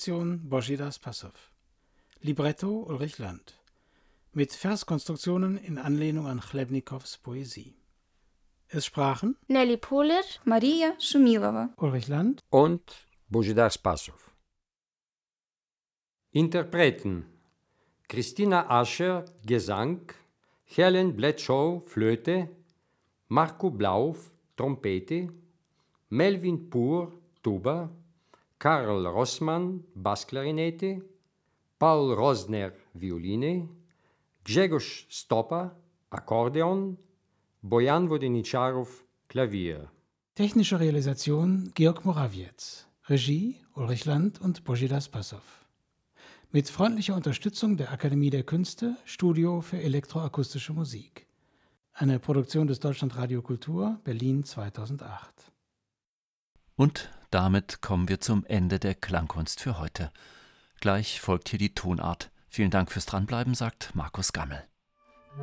Komposition Božidar Spasov. Libretto Ulrich Land. Mit Verskonstruktionen in Anlehnung an Chlebnikows Poesie. Es sprachen Nelly Poler, Maria Шумилова, Ulrich Land und Božidar Spasov. Interpreten: Christina Ascher, Gesang, Helen Bledsoe, Flöte, Marco Blauf, Trompete, Melvin Pur, Tuba, Karl Rossmann, Bassklarinette, Paul Rosner, Violine, Grzegorz Stopa, Akkordeon, Bojan Vodeničarov, Klavier. Technische Realisation Georg Morawiecz. Regie Ulrich Land und Božidar Spasov. Mit freundlicher Unterstützung der Akademie der Künste, Studio für elektroakustische Musik. Eine Produktion des Deutschlandradio Kultur, Berlin 2008. Und damit kommen wir zum Ende der Klangkunst für heute. Gleich folgt hier die Tonart. Vielen Dank fürs Dranbleiben, sagt Markus Gammel.